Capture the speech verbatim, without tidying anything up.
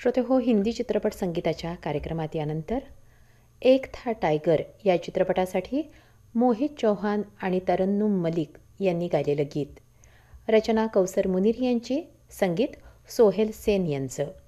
श्रोते हो, हिंदी चित्रपट संगीताच्या कार्यक्रमात यानंतर एक था टायगर या चित्रपटासाठी मोहित चौहान आणि तरन्नुम मलिक यांनी गायलेलं गीत. रचना कौसर मुनीर यांची, संगीत सोहेल सेन यांचं.